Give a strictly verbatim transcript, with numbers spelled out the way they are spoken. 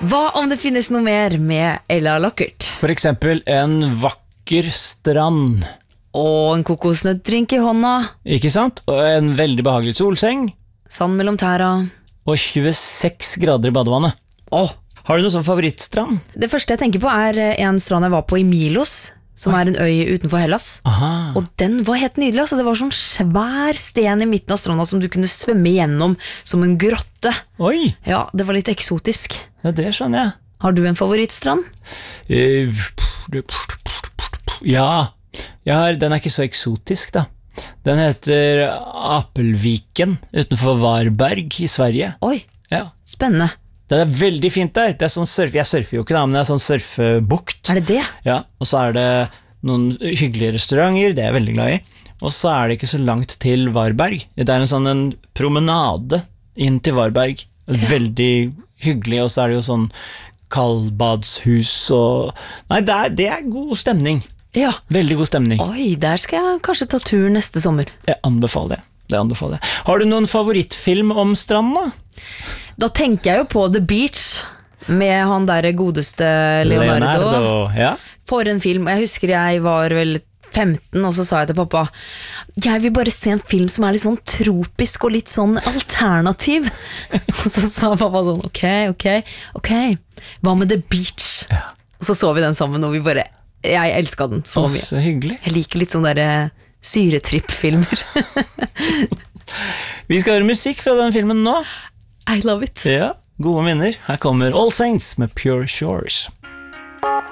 Hva om det finnes noe mer med Ella Lockert? For eksempel en vakker strand. Og en kokosnøttdrink i hånda. Ikke sant? Og en veldig behagelig solseng. Sand mellom tæra. Og tjueseks grader i badevannet. Åh, Har du noe sånn favorittstrand? det første jeg tenker på er en strand jeg var på i Milos, som er en øy utenfor Hellas. Aha. Og den var helt nydelig, altså. Det var sånn svær sten i midten av stranda som du kunne svømme gjennom som en grotte. Oi, Ja, det var litt eksotisk. ja, det skjønner jeg. Har du en favorittstrand? Eh, Ja, jeg har, den er ikke så eksotisk da. Den heter Apelviken utenfor Varberg i Sverige. Oi, Ja, spennende. det er veldig fint der. Det er sånn surf, jeg surfer jo ikke da, men det er sånn surfebukt. Er det det? Ja, og så er det noen hyggelige restauranter, det er jeg veldig glad i. Og så er det ikke så langt til Varberg. Det er en sånn en promenade inn til Varberg. Veldig hyggelig, og så er det jo sånn kaldbadshus og... Nei, det er, det er god stemning. Ja. Veldig god stemning. Oi, der skal jeg kanskje ta tur neste sommer. Jeg anbefaler det. Det anbefaler jeg. Har du noen favorittfilm om stranda? Da tenker jeg jo på The Beach, med han der godeste Leonardo. Ja. For en film. Jeg husker jeg var vel femten, og så sa jeg til pappa, jeg vil bare se en film som er litt sånn tropisk og litt sånn alternativ. Og så sa pappa sånn, ok, ok, ok, hva med The Beach? Ja. Og så så vi den sammen, og vi bare, jeg elsket den så Å, mye. så hyggelig. Jeg liker litt sånne der syretripp-filmer. Vi skal høre musikk fra den filmen nå. I love it. Ja, gode minner. Her kommer All Saints med Pure Shores.